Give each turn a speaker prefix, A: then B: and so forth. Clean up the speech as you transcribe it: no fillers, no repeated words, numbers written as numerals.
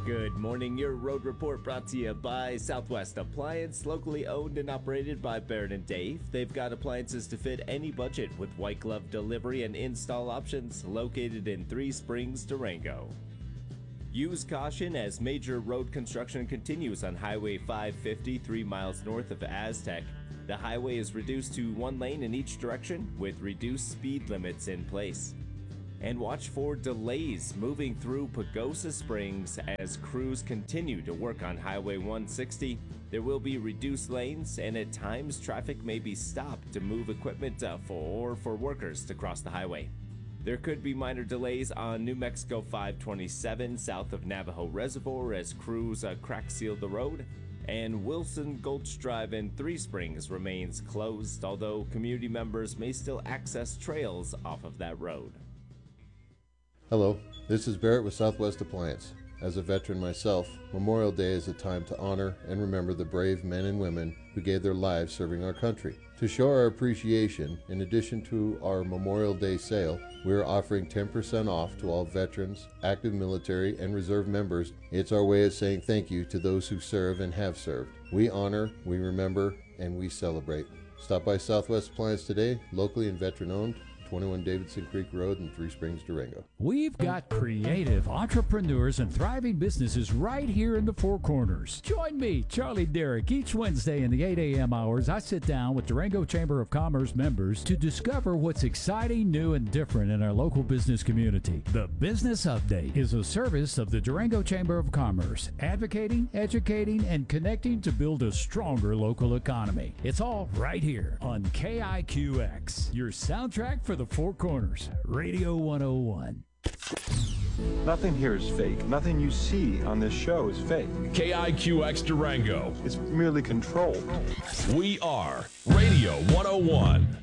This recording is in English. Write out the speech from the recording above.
A: Good morning. Your road report brought to you by Southwest Appliance, locally owned and operated by Barrett and Dave. They've got appliances to fit any budget with white glove delivery and install options, located in Three Springs, Durango. Use caution as major road construction continues on Highway 550 3 miles north of Aztec. The highway is reduced to one lane in each direction with reduced speed limits in place. And watch for delays moving through Pagosa Springs as crews continue to work on Highway 160. There will be reduced lanes, and at times traffic may be stopped to move equipment for workers to cross the highway. There could be minor delays on New Mexico 527 south of Navajo Reservoir as crews crack seal the road. And Wilson Gulch Drive in Three Springs remains closed, although community members may still access trails off of that road.
B: Hello, this is Barrett with Southwest Appliance. As a veteran myself, Memorial Day is a time to honor and remember the brave men and women who gave their lives serving our country. To show our appreciation, in addition to our Memorial Day sale, we are offering 10% off to all veterans, active military, and reserve members. It's our way of saying thank you to those who serve and have served. We honor, we remember, and we celebrate. Stop by Southwest Appliance today, locally and veteran-owned, 21 Davidson Creek Road in Three Springs, Durango.
C: We've got creative entrepreneurs and thriving businesses right here in the Four Corners. Join me, Charlie Derrick, each Wednesday in the 8 a.m. hours. I sit down with Durango Chamber of Commerce members to discover what's exciting, new, and different in our local business community. The Business Update is a service of the Durango Chamber of Commerce, advocating, educating, and connecting to build a stronger local economy. It's all right here on KIQX, your soundtrack for the Four Corners, Radio 101.
D: Nothing here is fake. Nothing you see on this show is fake.
E: KIQX Durango.
D: It's merely controlled.
E: We are Radio 101.